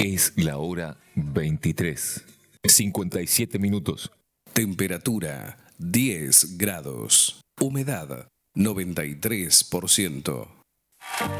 Es la hora 23:57. Temperatura 10 grados. Humedad 93%.